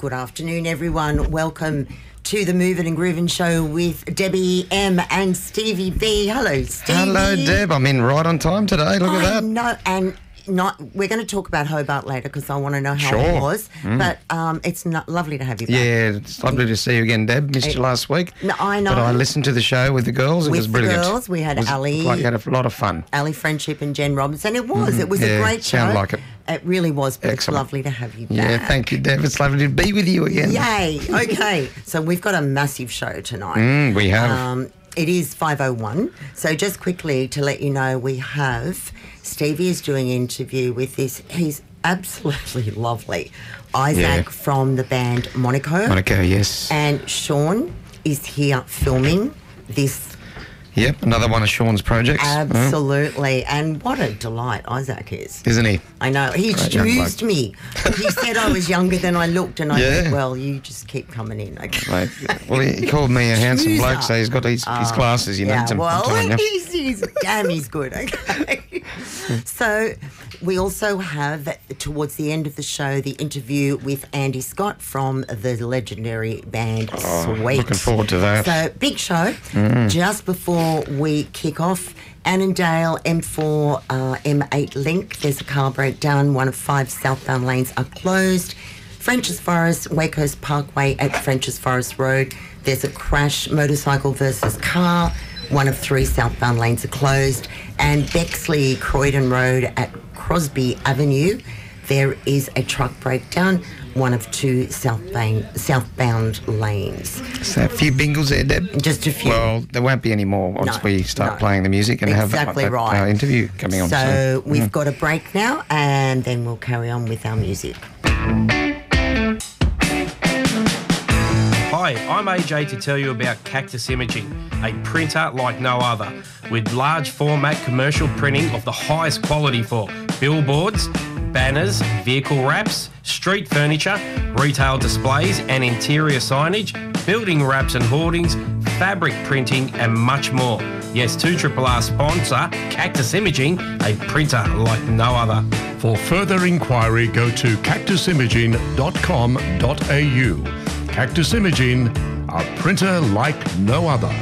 Good afternoon, everyone. Welcome to the Movin' and Groovin' show with Debbie M and Stevie B. Hello, Stevie. Hello, Deb. I'm in right on time today. Look at that. No, and we're going to talk about Hobart later because I want to know how it was. But it's lovely to have you back. Yeah, it's lovely to see you again, Deb. Missed you last week. No, I know. But I listened to the show with the girls. It was brilliant. With the girls, we had Ali. Like you had a lot of fun. Ali Friendship and Jen Robinson. It was. It was a great show. Sounded like it. It really was, but Excellent. It's lovely to have you back. Yeah, thank you, Deb. It's lovely to be with you again. Yay. Okay, so we've got a massive show tonight. We have. It is 5:01. So just quickly to let you know, we have Stevie is doing an interview with this. He's absolutely lovely. Isaac from the band Monaco. Monaco, yes. And Sean is here filming this. Yep, another one of Sean's projects. Absolutely. And what a delight Isaac is. Isn't he? I know. He introduced me. He said I was younger than I looked, and I went, well, you just keep coming in. Okay. Right. Well, he called me a handsome bloke, so he's got his glasses, you know. Yeah, well, he's good, okay. So we also have, towards the end of the show, the interview with Andy Scott from the legendary band Sweet. Looking forward to that. So, big show. Just before we kick off, Annandale M4, M8 link, there's a car breakdown. One of 5 southbound lanes are closed. French's Forest, Wakehurst Parkway at French's Forest Road, there's a crash, motorcycle versus car. 1 of 3 southbound lanes are closed. And Bexley Croydon Road at Crosby Avenue, there is a truck breakdown. 1 of 2 southbound lanes. So a few bingles there, Deb? Just a few. Well, there won't be any more once we start playing the music and have that interview coming on. So we've got a break now, and then we'll carry on with our music. Hi, I'm AJ to tell you about Cactus Imaging, a printer like no other, with large format commercial printing of the highest quality for billboards, banners, vehicle wraps, street furniture, retail displays and interior signage, building wraps and hoardings, fabric printing and much more. Yes, 2RRR sponsor Cactus Imaging, a printer like no other. For further inquiry, go to cactusimaging.com.au. Cactus Imaging, a printer like no other.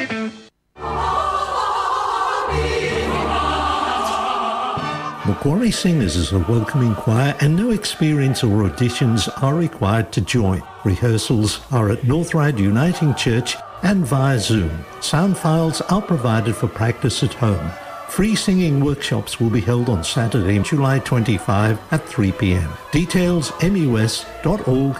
Macquarie Singers is a welcoming choir and no experience or auditions are required to join. Rehearsals are at North Ryde Uniting Church and via Zoom. Sound files are provided for practice at home. Free singing workshops will be held on Saturday, July 25 at 3 p.m. Details mus.org.au.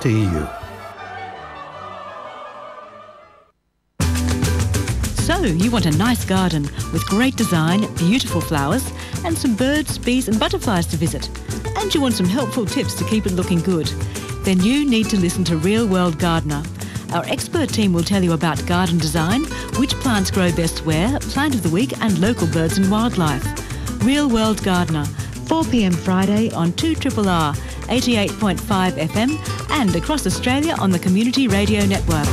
So, you want a nice garden with great design, beautiful flowers, and some birds, bees and butterflies to visit. And you want some helpful tips to keep it looking good. Then you need to listen to Real World Gardener. Our expert team will tell you about garden design, which plants grow best where, plant of the week and local birds and wildlife. Real World Gardener, 4 p.m. Friday on 2RRR 88.5 FM and across Australia on the Community Radio Network.